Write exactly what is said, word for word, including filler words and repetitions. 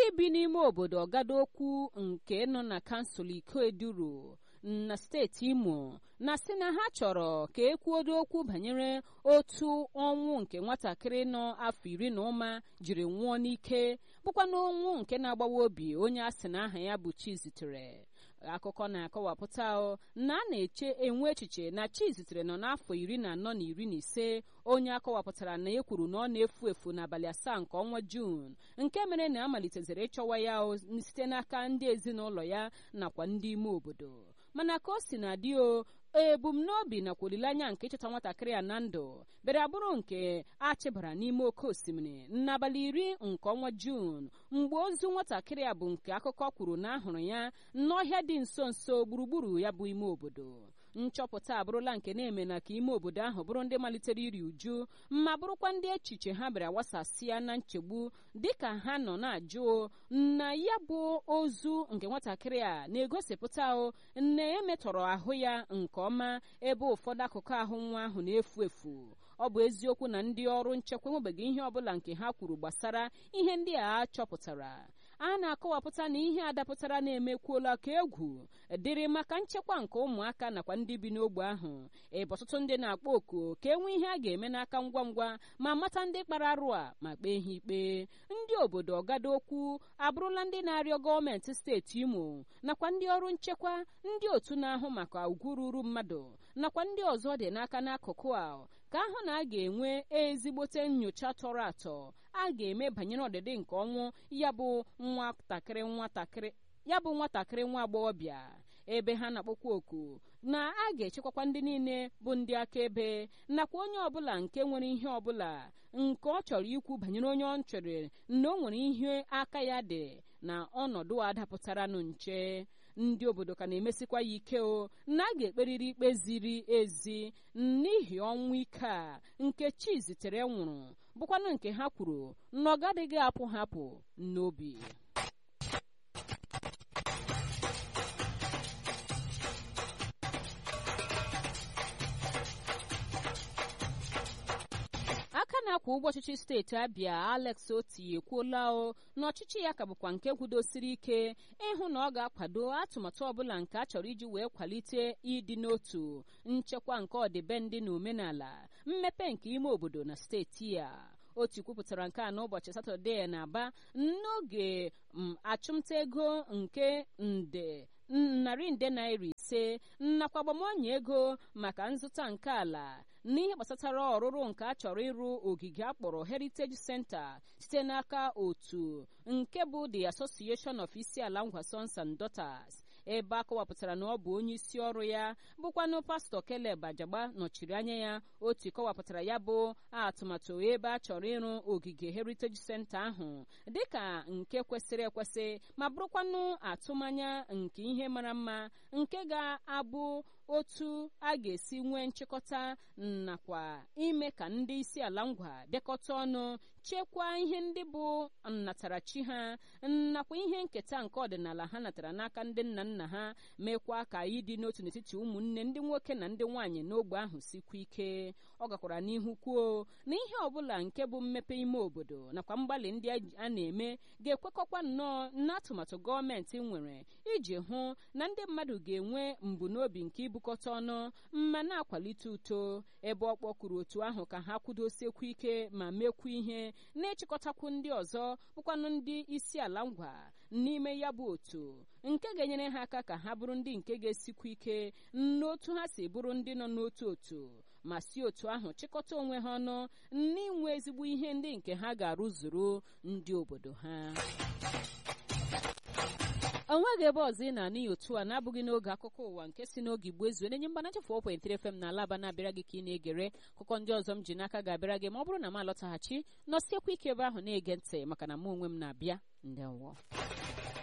bi n'ime obodo Ọgadokwu nke nọ na kansụl Ikoeduru na steeti Imo na-asị na ha chọrọ ka ekwuodo okwu banyere otu ọnwụ nke nwatakịrị nọ afọ iri na ụma jiri nwụọ n'ike bụkwa n'ọnwụ nke na-agbawa obi onye a sị na aha ya bụ Chizitere. Akụkọ na-akọwapụta na a na-eche enwe echiche na Chizitere nọ n'afọ iri na anọ na iri na ise, onye akọwapụtara na e kwuru na ọ na-efu efu n'abalị asaa nke ọnwa Juun, nke mere na amalitezere ịchọwa ya site n'aka ndị ezinụlọ ya nakwa ndị ime obodo. Mana ka o si na dị o ebumnobi nakwa olileanya nke ịchọta nwatakịrị ya na ndụ bịara bụrụ nke achịbara n'ime oke osimiri n'abalị iri nke ọnwa Juun, mgbe ozu nwatakịrị ya bụ nke akụkọ kwuru na ahụrụ ya n'ọhịa dị nso nso gburugburu ya bụ ime obodo. Nchọpụta abụrụla nke na-eme na ka ime obodo ahụ bụrụ ndị malitere iri uju ma bụrụkwa ndị echiche ha bịara wasasịa na nchegbu dịka ha nọ na-ajụ na ya bụ ozu nke nwatakịrị a na-egosipụta na emetọrọ ahụ ya nke ọma ebe ụfọdụ akụkụ ahụ nwa ahụ na-efu efu. Ọ bụ eziokwu na ndị ọrụ nchekwa enwebeghị ihe ọbụla nke ha kwuru gbasara ihe ndị a chọpụtara. A na-akọwapụta na ihe adapụtara na-emekwuola ka egwu dịrị maka nchekwa nke ụmụaka nakwa ndị bi n'ogbe ahụ, ebe ọtụtụ ndị na-akpọ oku ka enwe ihe a ga-eme n'aka ngwa ngwa ma mata ndị kpara arụ a ma kpee ha ikpe. Ndị obodo Ọgadokwu abụrụla ndị na-arịọ gọọmenti steeti Imo nakwa ndị ọrụ nchekwa, ndị otu na-ahụ maka ugwu ruru mmadụ nakwa ndị ọzọ dị n'aka n'akụkụ a ka ahụ na a ga-enwe ezigbote nnyocha tọrọ atọ a ga-eme banyere ọdịdị nke ọnwụ ya bụ nwatakịrị nwatakịrị ya bụ nwatakịrị nwa agbọghọbịa, ebe ha na-akpọkwa oku na a ga-echekwakwa ndị niile bụ ndị akaebe nakwa onye ọbụla nke nwere ihe ọbụla nke ọ chọrọ ikwu banyere onye ọ chere na o nwere ihe aka ya dị na ọnọdụ a dapụtaranụ nche. Ndị obodo ka na-emesikwa ya ike o na a ga-ekperiri ikpe ziri ezi n'ihi ọnwụ ike a nke Chizitere nwụrụ, bụkwanụ nke ha kwuru na ọ gadịghị apụ hapụ n'obi. Aka na-akwa ụgbọ ọchịchị steeti Abia Alex Oti ekwuola o na ọchịchị ya ka bụkwa nke kwudosiri ike ịhụ na ọ ga-akwado atụmatụ ọbụla nke a chọrọ iji wee kwalite ịdị n'otu, nchekwa nke ọdịbendị na omenala, mmepe nke ime obodo na steeti ya. Oti kwupụtara nke a n'ụbọchị Satọde na Aba n'oge achụmta ego nke nde narị nde naira ise nakwa agbamonye ego maka nzụta nke ala n'ihe gbasatara ọrụrụ nke a chọrọ ịrụ ogige akpọrọ Heritage Center site n'aka otu nke bụ The Association of Isiala Ngwa Sons and Daughters, ebe a kọwapụtara na ọ bụ onye isi ọrụ ya bụkwanụ Pastọ Caleb Ajagba nọchiri anya ya. Otu kọwapụtara ya bụ atụmatụ ebe a chọrọ ịrụ ogige Heritage Center ahụ dịka nke kwesịrị ekwesị ma bụrụkwanụ atụmanya nke ihe mara mma nke ga-abụ otu a ga-esi nwee nchịkọta nakwa ime ka ndị isi ala ngwa dekọta ọnụ chekwaa ihe ndị bụ nnatarachi ha nakwa ihe nketa nke ọdịnala ha natara n'aka ndị nna nna ha, mekwa ka ịdị n'otu n'etiti ụmụnne ndị nwoke na ndị nwaanyị n'ogbe ahụ sikwa ike. Ọ gakwara n'ihu kwuo na ihe ọbụla nke bụ mmepe ime obodo nakwa mgbalị ndị a na-eme ga-ekwekọkwa nnọọ n'atụmatụ gọọmenti nwere iji hụ na ndị mmadụ ga-enwe mbunobi nke ibukọta ọnụ ma na-akwalite uto, ebe ọ kpọkuru otu ahụ ka ha kwudosekwu ike ma mekwu ihe na-echịkọtakwu ndị ọzọ bụkwanụ ndị isi ala ngwa n'ime ya bụ otu nke ga-enyere ha aka ka ha bụrụ ndị nke ga-esikwu ike n'otu ha si bụrụ ndị nọ n'otu otu ma si otu ahụ chịkọta onwe ha ọnụ n'inwe ezigbo ihe ndị nke ha ga-arụzuru ndị obodo ha. Onweghị ebe ọzọ ị na-anụ ya otu a na-abụghị n'oge akụkọ ụwa nke si n'oge Igbo ezu na-enye mgbanacha four point three F M na Alaba na-abịara gị ka ị na-egere akụkọ ndị ọzọ m ji n'aka ga-abịara gị ma ọ bụrụ na m alọtaghachi nọsiekwa ike ebe ahụ na-ege ntị maka na mụ onwe m na-abịa. Ndewo.